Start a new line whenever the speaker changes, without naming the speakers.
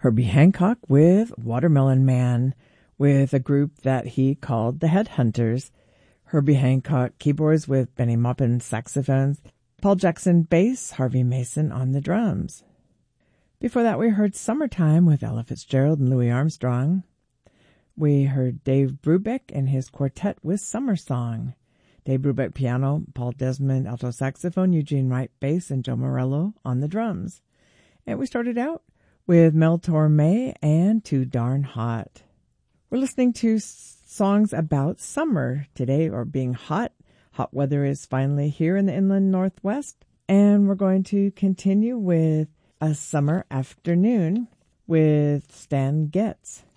Herbie Hancock with Watermelon Man, with a group that he called the Headhunters. Herbie Hancock keyboards with Benny Maupin saxophones, Paul Jackson bass, Harvey Mason on the drums. Before that, we heard Summertime with Ella Fitzgerald and Louis Armstrong. We heard Dave Brubeck and his quartet with Summer Song. Dave Brubeck piano, Paul Desmond alto saxophone, Eugene Wright bass, and Joe Morello on the drums. And we started out with Mel Torme and Too Darn Hot. We're listening to songs about summer today, or being hot. Hot weather is finally here in the inland Northwest. And we're going to continue with A Summer Afternoon with Stan Getz.